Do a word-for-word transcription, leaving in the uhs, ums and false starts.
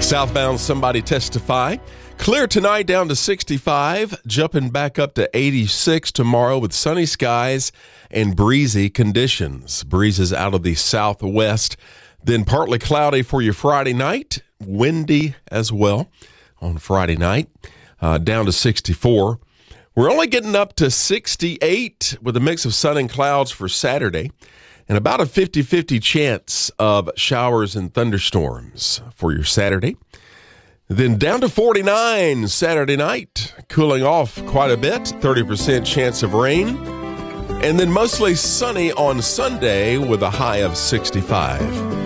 Southbound, somebody testify. Clear tonight down to sixty-five, jumping back up to eighty-six tomorrow with sunny skies and breezy conditions. Breezes out of the southwest, then partly cloudy for your Friday night. Windy as well on Friday night, uh, down to sixty-four. We're only getting up to sixty-eight with a mix of sun and clouds for Saturday, and about a fifty-fifty chance of showers and thunderstorms for your Saturday. Then down to forty-nine Saturday night, cooling off quite a bit, thirty percent chance of rain. And then mostly sunny on Sunday with a high of sixty-five.